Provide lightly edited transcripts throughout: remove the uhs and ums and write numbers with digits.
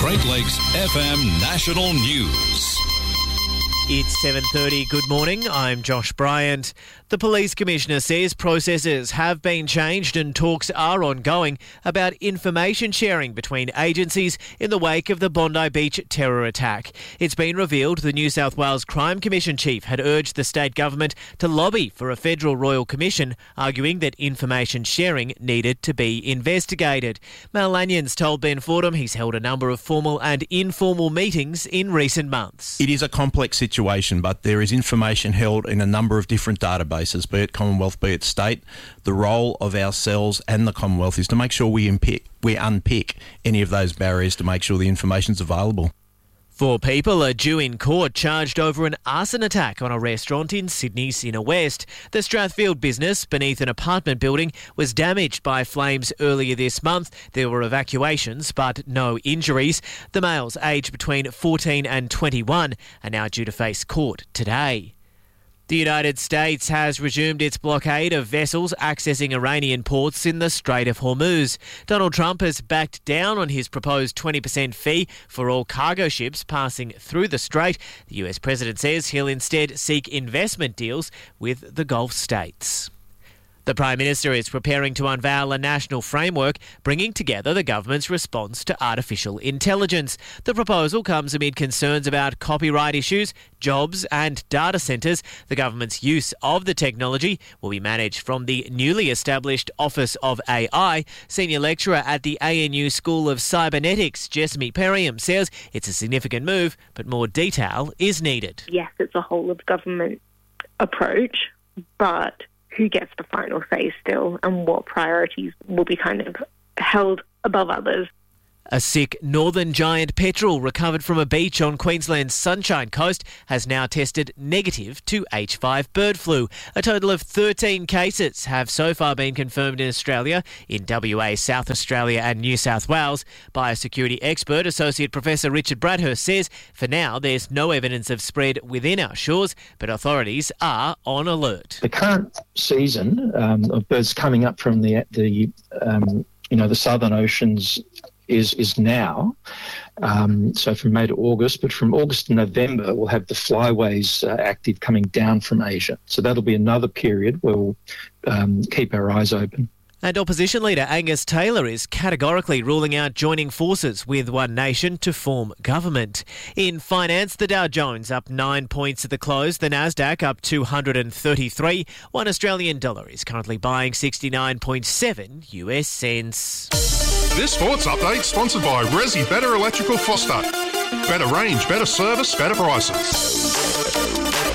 Great Lakes FM National News. It's 7:30. Good morning. I'm Josh Bryant. The Police Commissioner says processes have been changed and talks are ongoing about information sharing between agencies in the wake of the Bondi Beach terror attack. It's been revealed the New South Wales Crime Commission chief had urged the state government to lobby for a federal royal commission, arguing that information sharing needed to be investigated. Mal Lanyon's told Ben Fordham he's held a number of formal and informal meetings in recent months. It is a complex situation, but there is information held in a number of different databases, be it Commonwealth, be it state. The role of ourselves and the Commonwealth is to make sure we unpick any of those barriers to make sure the information's available. 4 people are due in court charged over an arson attack on a restaurant in Sydney's inner west. The Strathfield business beneath an apartment building was damaged by flames earlier this month. There were evacuations but no injuries. The males, aged between 14 and 21, are now due to face court today. The United States has resumed its blockade of vessels accessing Iranian ports in the Strait of Hormuz. Donald Trump has backed down on his proposed 20% fee for all cargo ships passing through the strait. The US president says he'll instead seek investment deals with the Gulf states. The Prime Minister is preparing to unveil a national framework bringing together the government's response to artificial intelligence. The proposal comes amid concerns about copyright issues, jobs and data centres. The government's use of the technology will be managed from the newly established Office of AI. Senior lecturer at the ANU School of Cybernetics, Jessamy Perriam, says it's a significant move, but more detail is needed. Yes, it's a whole-of-government approach, but who gets the final say still and what priorities will be kind of held above others. A sick northern giant petrel recovered from a beach on Queensland's Sunshine Coast has now tested negative to H5 bird flu. A total of 13 cases have so far been confirmed in Australia, in WA, South Australia and New South Wales. Biosecurity expert Associate Professor Richard Bradhurst says for now there's no evidence of spread within our shores, but authorities are on alert. The current season of birds coming up from the southern oceans is now, so from May to August, but from August to November we'll have the flyways active coming down from Asia. So that'll be another period where we'll keep our eyes open. And opposition leader Angus Taylor is categorically ruling out joining forces with One Nation to form government. In finance, the Dow Jones up 9 points at the close, the Nasdaq up 233. $1 Australian dollar is currently buying 69.7 US cents. This sports update sponsored by Resi Better Electrical Foster. Better range, better service, better prices.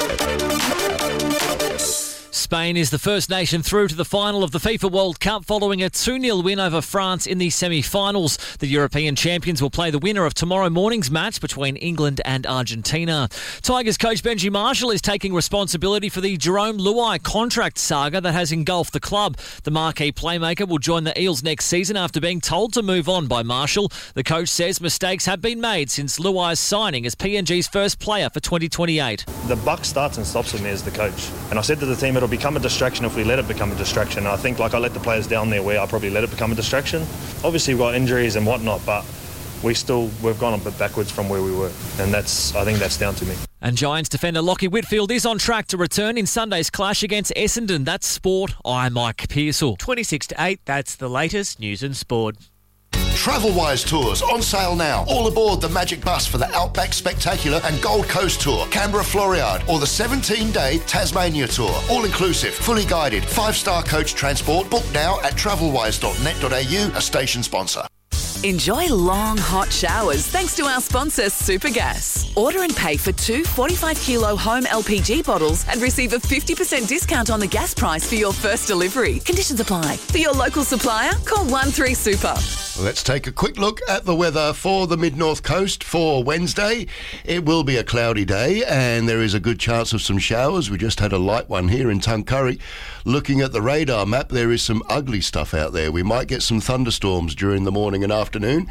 Spain is the first nation through to the final of the FIFA World Cup following a 2-0 win over France in the semi-finals. The European champions will play the winner of tomorrow morning's match between England and Argentina. Tigers coach Benji Marshall is taking responsibility for the Jerome Luai contract saga that has engulfed the club. The marquee playmaker will join the Eels next season after being told to move on by Marshall. The coach says mistakes have been made since Luai's signing as PNG's first player for 2028. The buck starts and stops with me as the coach. And I said to the team it'll become a distraction if we let it become a distraction. And I think like I let the players down there where I probably let it become a distraction. Obviously we've got injuries and whatnot, but we've gone a bit backwards from where we were. And I think that's down to me. And Giants defender Lockie Whitfield is on track to return in Sunday's clash against Essendon. That's sport. I'm Mike Pearsall. 26-8, that's the latest news and sport. Travelwise Tours on sale now. All aboard the Magic Bus for the Outback Spectacular and Gold Coast Tour, Canberra Floriade, or the 17-day Tasmania Tour. All inclusive, fully guided, 5-star coach transport. Book now at travelwise.net.au, a station sponsor. Enjoy long, hot showers thanks to our sponsor, Supergas. Order and pay for 2 45-kilo home LPG bottles and receive a 50% discount on the gas price for your first delivery. Conditions apply. For your local supplier, call 13-SUPER. Let's take a quick look at the weather for the mid-north coast for Wednesday. It will be a cloudy day and there is a good chance of some showers. We just had a light one here in Tuncurry. Looking at the radar map, there is some ugly stuff out there. We might get some thunderstorms during the morning and afternoon.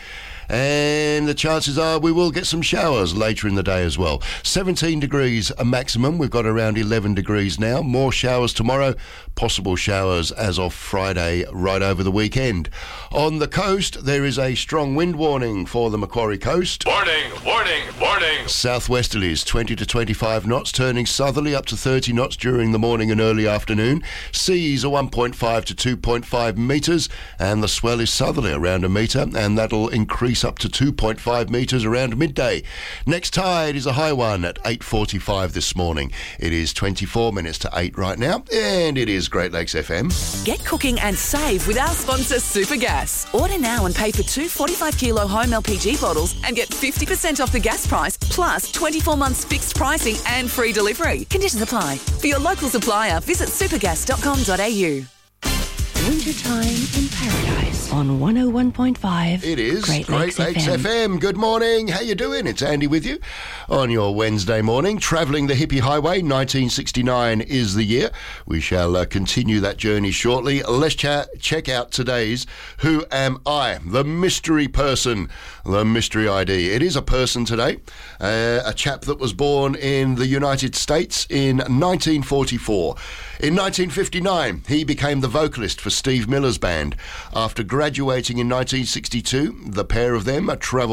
And the chances are we will get some showers later in the day as well. 17 degrees a maximum. We've got around 11 degrees now. More showers tomorrow. Possible showers as of Friday right over the weekend. On the coast, there is a strong wind warning for the Macquarie coast. Warning, warning, warning. Southwesterlies 20 to 25 knots, turning southerly up to 30 knots during the morning and early afternoon. Seas are 1.5 to 2.5 metres, and the swell is southerly around a metre, and that'll increase up to 2.5 metres around midday. Next tide is a high one at 8:45 this morning. It is 24 minutes to 8 right now, and it is Great Lakes FM. Get cooking and save with our sponsor Supergas. Order now and pay for 2 45-kilo home LPG bottles and get 50% off the gas price, plus 24 months fixed pricing and free delivery. Conditions apply. For your local supplier, visit supergas.com.au. Wintertime in Paradise on 101.5. It is Great Lakes FM. Good morning. How you doing? It's Andy with you on your Wednesday morning. Travelling the hippie highway, 1969 is the year. We shall continue that journey shortly. Let's check out today's Who Am I? The mystery person, the mystery ID. It is a person today, a chap that was born in the United States in 1944. In 1959, he became the vocalist for Steve Miller's band. After graduating in 1962, the pair of them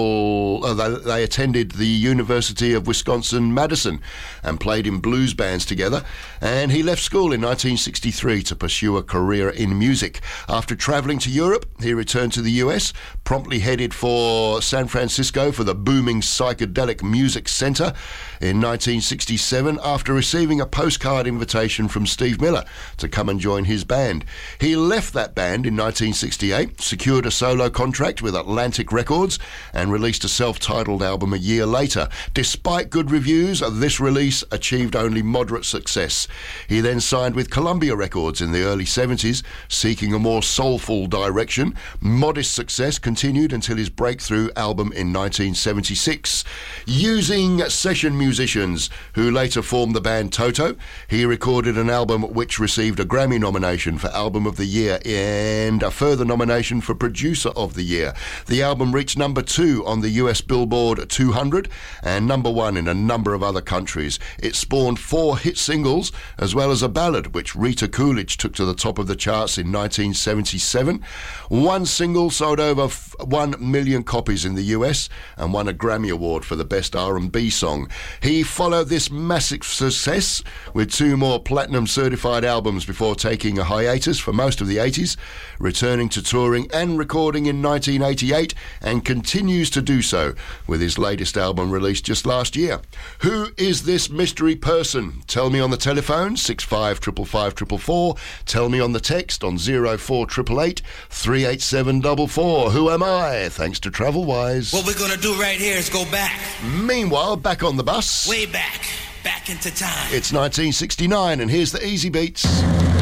they attended the University of Wisconsin-Madison and played in blues bands together. And he left school in 1963 to pursue a career in music. After travelling to Europe, he returned to the US, promptly headed for San Francisco for the booming Psychedelic Music Center in 1967 after receiving a postcard invitation from Steve Miller to come and join his band. He left that band in 1968, secured a solo contract with Atlantic Records, and released a self-titled album a year later. Despite good reviews, this release achieved only moderate success. He then signed with Columbia Records in the early 70s, seeking a more soulful direction. Modest success continued until his breakthrough album in 1976. Using session musicians who later formed the band Toto, he recorded an album which received a Grammy nomination for Album of the Year and a further nomination for Producer of the Year. The album reached number 2 on the US Billboard 200 and number 1 in a number of other countries. It spawned 4 hit singles as well as a ballad which Rita Coolidge took to the top of the charts in 1977. One single sold over 1 million copies in the US and won a Grammy Award for the Best R&B Song. He followed this massive success with 2 more platinum certified albums before taking a hiatus for most of the 80s, returning to touring and recording in 1988, and continues to do so with his latest album released just last year. Who is this mystery person? Tell me on the telephone, 655544. Tell me on the text on 04888 38744. Who am I? Thanks to TravelWise. What we're going to do right here is go back. Meanwhile, back on the bus. Way back into time. It's 1969, and here's the Easy Beats.